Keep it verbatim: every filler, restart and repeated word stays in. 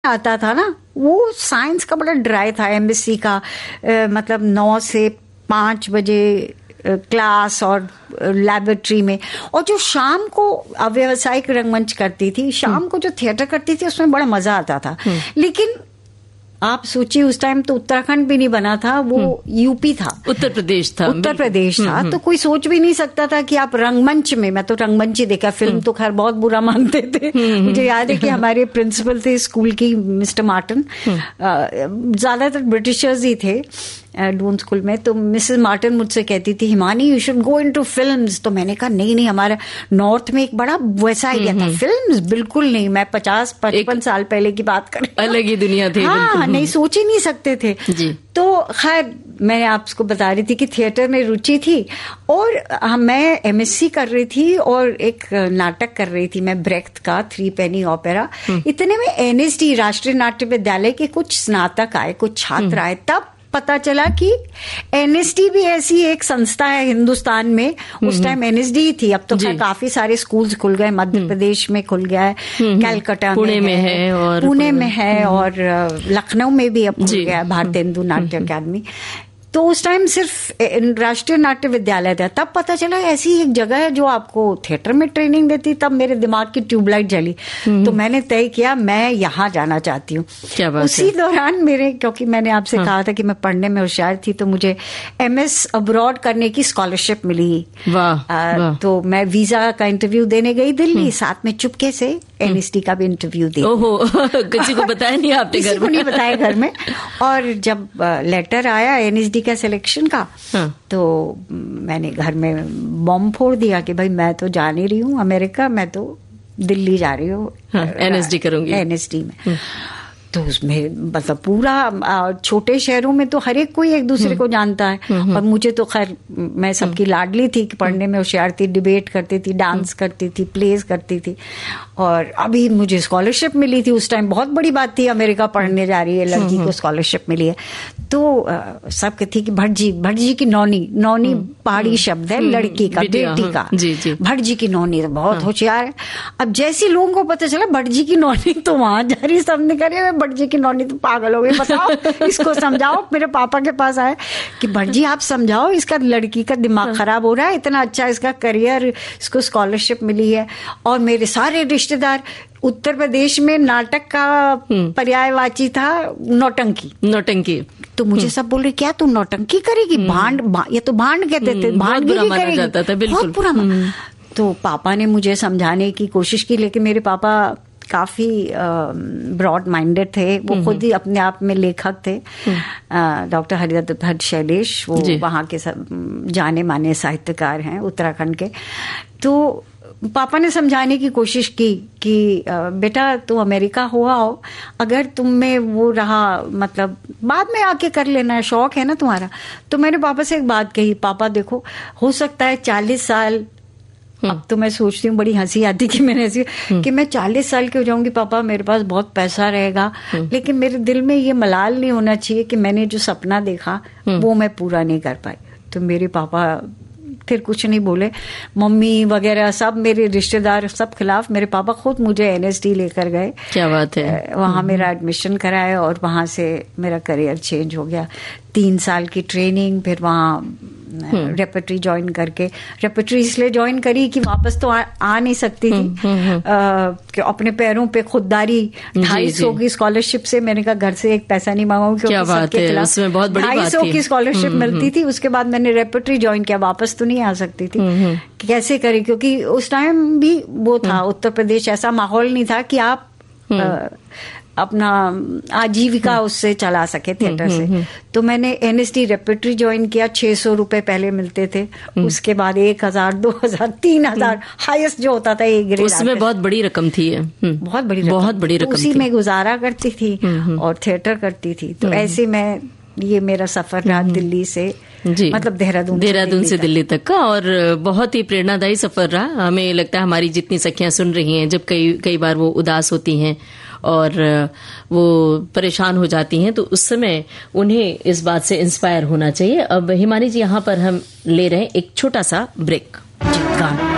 आता था ना, वो साइंस का बड़ा ड्राई था, एमएससी का आ, मतलब नौ से पाँच बजे क्लास और लैबोरेटरी में, और जो शाम को व्यावसायिक रंगमंच करती थी, शाम को जो थिएटर करती थी, उसमें बड़ा मजा आता था। लेकिन आप सोचिए उस टाइम तो उत्तराखंड भी नहीं बना था, वो यूपी था, उत्तर प्रदेश था, उत्तर प्रदेश था। तो कोई सोच भी नहीं सकता था कि आप रंगमंच में, मैं तो रंगमंच ही देखा, फिल्म तो खैर बहुत बुरा मानते थे। मुझे याद है कि हमारे प्रिंसिपल थे स्कूल की, मिस्टर मार्टिन, ज्यादातर ब्रिटिशर्स ही थे डून स्कूल में। तो मिसेस मार्टिन मुझसे कहती थी, Himani you should go into films. तो मैंने कहा नहीं नहीं, हमारा नॉर्थ में एक बड़ा वैसा आइडिया था, फिल्म्स बिल्कुल नहीं। मैं पचास पचपन साल पहले की बात कर, अलग ही दुनिया थी। हाँ, नहीं सोच ही नहीं सकते थे जी। तो खैर मैं आपको बता रही थी कि थिएटर में रुचि थी, और मैं एमएससी कर रही थी और एक नाटक कर रही थी मैं, ब्रेख्त का थ्री पेनी ओपेरा। इतने में एनएसडी, राष्ट्रीय नाट्य विद्यालय के कुछ स्नातक आए, कुछ छात्र आए। तब पता चला कि एनएसडी भी ऐसी एक संस्था है हिंदुस्तान में। उस टाइम एनएसडी ही थी, अब तो काफी सारे स्कूल्स खुल गए, मध्य प्रदेश में खुल गया है, कलकत्ता पुणे में है, और पुणे में है, और लखनऊ में भी अब खुल गया है भारतीय हिंदू नाट्य अकादमी। तो उस टाइम सिर्फ राष्ट्रीय नाट्य विद्यालय था। तब पता चला ऐसी एक जगह है जो आपको थिएटर में ट्रेनिंग देती। तब मेरे दिमाग की ट्यूबलाइट जली, तो मैंने तय किया मैं यहाँ जाना चाहती हूँ। उसी दौरान मेरे, क्योंकि मैंने आपसे हाँ। कहा था कि मैं पढ़ने में होशियार थी, तो मुझे एमएस अब्रॉड करने की स्कॉलरशिप मिली। वाह, आ, वाह। तो मैं वीजा का इंटरव्यू देने गई दिल्ली, साथ में चुपके से एनएसडी का भी इंटरव्यू दी। ओहो, किसी को बताया नहीं आपने? किसी को नहीं बताया घर में। और जब लेटर आया एनएसडी का सिलेक्शन का, हाँ। तो मैंने घर में बॉम्ब फोड़ दिया कि भाई मैं तो जा नहीं रही हूँ अमेरिका, मैं तो दिल्ली जा रही हूँ, हाँ, एनएसडी करूंगी, एनएसडी में। तो उसमें मतलब पूरा छोटे शहरों में तो हर एक कोई एक दूसरे को जानता है, और मुझे तो खैर मैं सबकी लाडली थी कि पढ़ने में होशियार थी, डिबेट करती थी, डांस करती थी, प्लेज करती थी, और अभी मुझे स्कॉलरशिप मिली थी। उस टाइम बहुत बड़ी बात थी, अमेरिका पढ़ने जा रही है लड़की को स्कॉलरशिप मिली है। तो सब कहती कि भटजी, भटजी की नौनी, नौनी पहाड़ी शब्द है लड़की का, बेटी का, भटजी की नौनी तो बहुत होशियार है। अब जैसी लोगों को पता चला भटजी की नौनी, तो वहां जा रही, सबने करे भटजी की नौनी तो पागल हो गई, बताओ इसको समझाओ। मेरे पापा के पास आए कि भटजी आप समझाओ, इसका लड़की का दिमाग खराब हो रहा है, इतना अच्छा इसका करियर, इसको स्कॉलरशिप मिली है। और मेरे सारे रिश्तेदार, उत्तर प्रदेश में नाटक का पर्यायवाची था नौटंकी, नौटंकी। तो मुझे सब बोल रहे क्या तू नौटंकी करेगी, भांड, ये तो भांड कहते थे, भांड भी नहीं करेगी, बहुत बुरा। तो पापा ने मुझे समझाने की कोशिश की, लेकिन मेरे पापा काफी ब्रॉड माइंडेड थे, वो खुद ही अपने आप में लेखक थे। डॉक्टर हरिदत्त भट्ट शैलेश, वो वहाँ के सब जाने माने साहित्यकार हैं उत्तराखंड के। तो पापा ने समझाने की कोशिश की कि बेटा तुम अमेरिका हुआ हो, अगर तुम में वो रहा, मतलब बाद में आके कर लेना है, शौक है ना तुम्हारा। तो मैंने पापा से एक बात कही, पापा देखो हो सकता है चालीस साल, अब तो मैं सोचती हूँ, बड़ी हंसी आती कि मैंने ऐसी कि मैं चालीस साल की हो जाऊंगी पापा, मेरे पास बहुत पैसा रहेगा, लेकिन मेरे दिल में ये मलाल नहीं होना चाहिए कि मैंने जो सपना देखा वो मैं पूरा नहीं कर पाई। तो मेरे पापा फिर कुछ नहीं बोले, मम्मी वगैरह सब मेरे रिश्तेदार सब खिलाफ, मेरे पापा खुद मुझे एनएसडी लेकर गए। क्या बात है। वहां मेरा एडमिशन कराया और वहां से मेरा करियर चेंज हो गया। तीन साल की ट्रेनिंग, फिर वहाँ रेपर्टरी ज्वाइन करके, रेपर्टरी इसलिए ज्वाइन करी कि वापस तो आ, आ नहीं सकती थी, आ, कि अपने पैरों पे खुददारी, ढाई सौ की स्कॉलरशिप से, मैंने कहा घर से एक पैसा नहीं मांगूंगी क्योंकि सबके खिलाफ ढाई सौ की स्कॉलरशिप मिलती थी। उसके बाद मैंने रेपर्टरी ज्वाइन किया, वापस तो नहीं आ सकती थी, कैसे करें, क्योंकि उस टाइम भी वो था उत्तर प्रदेश, ऐसा माहौल नहीं था कि आप आ, अपना आजीविका उससे चला सके थिएटर से। तो मैंने एनएसडी रेपर्टरी ज्वाइन किया, छह सौ रुपए पहले मिलते थे, उसके बाद एक हजार, दो हजार, तीन हजार हाईएस्ट जो होता था एक ग्रेड, उसमें बहुत बड़ी रकम थी, बहुत बड़ी रकम, बहुत बड़ी रकम, उसी में गुजारा करती थी और थिएटर करती थी। तो ऐसे में ये मेरा सफर रहा दिल्ली से, जी, मतलब देहरादून देहरादून से दिल्ली तक का, और बहुत ही प्रेरणादायी सफर रहा। हमें लगता है हमारी जितनी सखियां सुन रही हैं, जब कई कई बार वो उदास होती हैं और वो परेशान हो जाती हैं, तो उस समय उन्हें इस बात से इंस्पायर होना चाहिए। अब हिमानी जी, यहाँ पर हम ले रहे हैं एक छोटा सा ब्रेक। जी, गाना।